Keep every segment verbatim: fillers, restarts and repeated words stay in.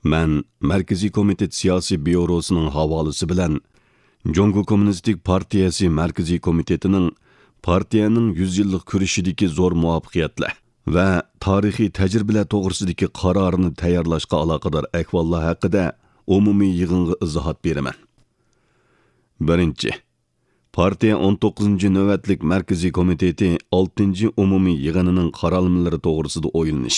Мен Merkezi Komitet Siyasi Bürosu'nun havalisi bilen Jongo Kommunistik Partiyasi Merkezi Komitetining partiyaning yüz yillik kurishidagi zo'r muvaffaqiyatlar va tarixiy tajribalar to'g'risidagi qarorini tayyorlashga aloqador ahvollar haqida umumiy yig'inga izohat beraman. Birinchi, partiya o'n to'qqizinchi navbatlik Markaziy komiteti oltinchi umumiy yig'inining qarorlari to'g'risida o'ylanish.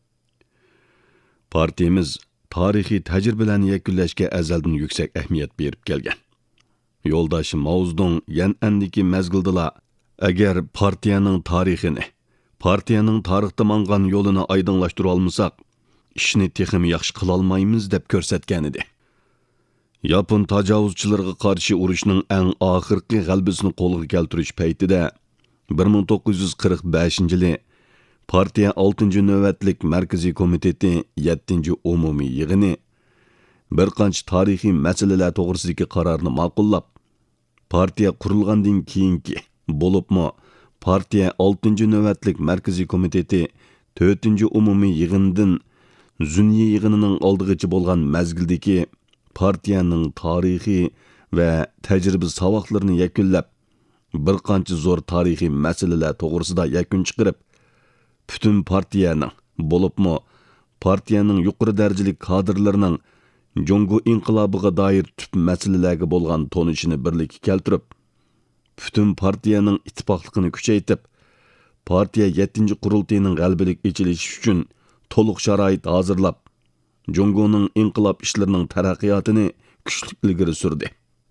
Partiyamiz tarixiy tajribalarni yakunlashga azaldan yuksak ahamiyat berib kelgan. Yo'ldoshi Mao Zedong yan'andagi mazgildala agar partiyaning tarixini, partiyaning tarixda mangan yo'lini oydinlashtira olmasak, ishni texim yaxshi qila olmaymiz deb ko'rsatgan edi. Yapon tajovuzchilarga qarshi urushning eng oxirgi g'alabasini qo'lga keltirish paytida bir ming to'qqiz yuz qirq beshinchi yili partiya oltinchi navbatlik Markaziy komiteti yettinchi umumiy yig'ini bir qancha tarixiy masalalar to'g'risidagi qarorni ma'qullab, partiya qurilgandan keyingi bo'libmi partiya oltinchi navbatlik Markaziy komiteti to'rtinchi umumiy yig'indan Zunyi yig'inining oldigacha bo'lgan mazgildagi partiyaning tarixiy va tajriba savoqlarini yakunlab, bir qancha zo'r tarixiy masalalar to'g'risida yakun chiqarib, butun partiyaning bo'libmi partiyaning yuqori darajali kadrlarining Jongo inqilobiga doir tüp masalalarga bo'lgan tonishini birlikka keltirib, butun partiyaning ittifoqligini kuchaytirib, partiya yettinchi qurultayining g'alabalik echilishi uchun to'liq sharoit hozirlab, Jongoning inqilob ishlarining taraqqiyotini kuchli ilgari surdi.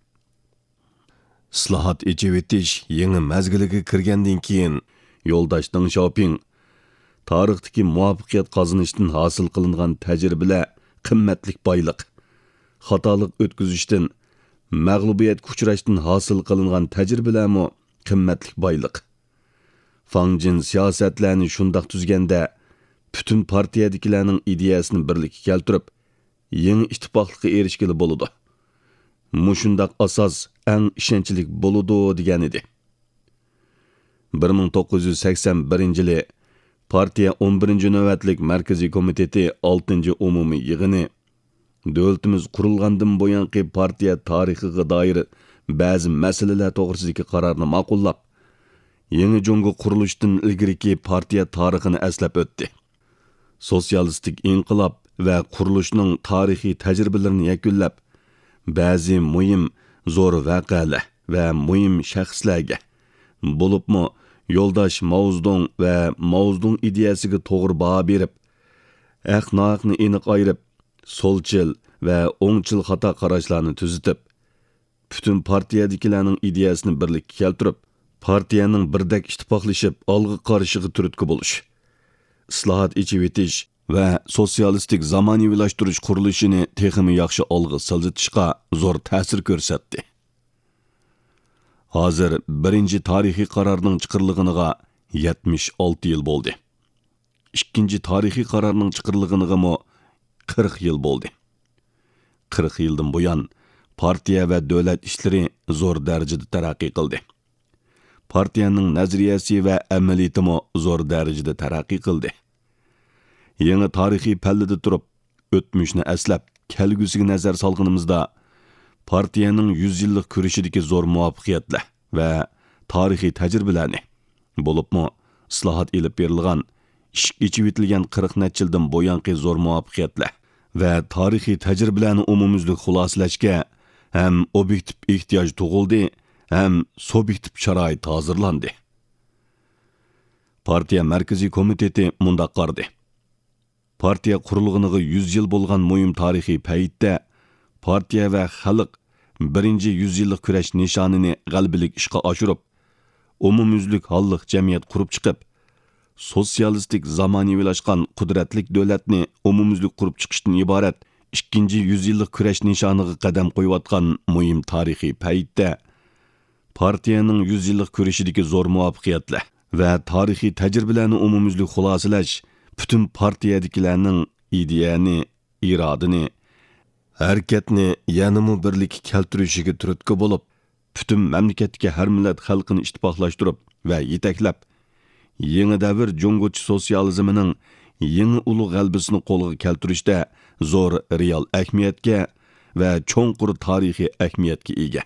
Islohot echivetish yangi mazgiliga kirgandan keyin yo'ldosh Deng Xiaoping tarixdagi muvaffaqiyat qozonishdan hosil qilingan tajribalar qimmatlik boyliq, xatolik o'tkazishdan, mag'lubiyatga uchrashdan hosil qilingan tajribalarmi qimmatlik boyliq. Fang Jin siyosatlarni shundoq tuzganda bütün partiyadagilarning ideyasini birlikka keltirib, yangi ittifoqlikka erishgili bo'ladi. Mushundaq asos eng ishonchli bo'ladi degan edi. bir ming to'qqiz yuz sakson birinchi yili partiya o'n birinchi navbatlik Markaziy komiteti oltinchi umumiy yig'ini davlatimiz qurilgandan buyangi partiya tarixiga doir ba'zi masalalar to'g'risidagi qarorni ma'qullab, yangi Jongo qurilishdan ilgiriki partiya tarixini eslab o'tdi. Sosyalistik inqilob va qurilishning tarixiy tajribalarini yakunlab, ba'zi muhim zo'r voqealar va muhim shaxslarga bo'libmi yo'ldosh Mao Zedong va Mao Zedong ideyasiga to'g'ri baho berib, haq-nohaqni aniq ayirib, so'lchil va o'ngchil xato qarashlarni tuzitib, butun partiyadagilarning ideyasini birlikka keltirib, partiyaning birdak ittifoqlashib olg'a qarishiga turtki bo'lish, islohot echivetish va sotsialistik zamonaviylashtirish qurilishini texmi yaxshi olg'a siljitishga zo'r ta'sir ko'rsatdi. Hozir birinchi tarixiy qarorning chiqarilganiga yetmish olti yil bo'ldi. Ikkinchi tarixiy qarorning chiqarilganiga mo qirq yil bo'ldi. qirq yildan buyon partiya va davlat ishlari zo'r darajada taraqqiy qildi. Partiyaning nazariyasi va amaliyoti mo zo'r darajada taraqqiy qildi. Yangi tarixiy pallada turib, o'tmishni aslab, kelgusiga nazar solganimizda partiyaning yüz yillik kurishidagi zo'r muvaffaqiyatlar va tarixiy tajribalarni, bo'libmi islohot elib berilgan, ish ichib etilgan qirq necha yildan buyangi zo'r muvaffaqiyatlar va tarixiy tajribalarni umumyuzlik xulosalashga ham obyektiv ehtiyoj tug'ildi, ham subyektiv sharoit hozirlandi. Partiya Markaziy komiteti mundaq qardi. Partiya qurilganiga yüz yil bo'lgan muhim tarixiy paytda partiya va xalq birinchi yüz yillik kurash nishonini g'alabalik ishga oshirib, umumyuzlik holliq jamiyat qurib chiqib, sotsialistik zamonaviylashgan qudratlik davlatni umumyuzlik qurib chiqishdan iborat ikkinchi yüz yillik kurash nishoniga qadam qo'yayotgan muhim tarixiy paytda partiyaning yüz yillik kurashidagi zo'r muvaffaqiyatlar va tarixiy tajribalarni umumyuzlik xulosalash bütün partiyadagilarning ideyani, irodini, harakatni yanimi birlikka keltirishiga turtki bo'lib, bütün mamlakatga har millat xalqini ittifoqlashtirib va yetaklab, yangi davr Jongochi sotsializmining yangi ulug' g'albisini qo'lga keltirishda zo'r real ahamiyatga va cho'nqur tarixiy ahamiyatga ega.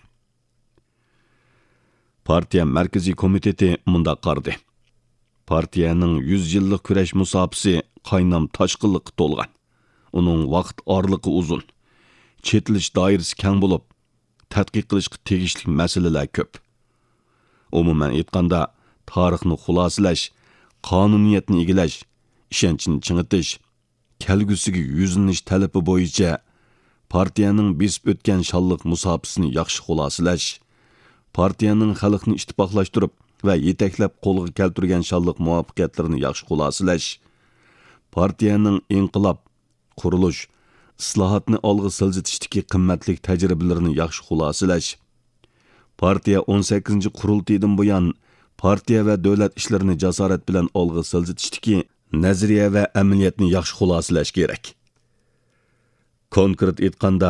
Partiya Markaziy komiteti mundaq qardi. Partiyaning yuz yillik kurash musofasi qaynam toshqinlikqa to'lgan. Uning vaqt orliqi uzun. Chetilish doirasi keng bo'lib, tadqiq qilishga tegishli masalalar ko'p. Umuman aytganda, tarixni xulosalash, qonuniyatni egilash, ishonchni chingitish, kelgusiga yuzlanish talabi bo'yicha partiyaning besib o'tgan shonliq musofasini yaxshi xulosalash, partiyaning xalqni ittifoqlashtirib va yetaklab qo'lga keltirgan shonliq muvaffaqiyatlarini yaxshi xulosalash, partiyaning inqilob, qurilish, islohotni olg'a siljitishdagi qimmatli tajribalarini yaxshi xulosalash, partiya o'n sakkizinchi qurultaydan buyon partiya va davlat ishlarini jasorat bilan olg'a siljitishdagi nazariya va amaliyotni yaxshi xulosalash kerak. Konkret aytganda,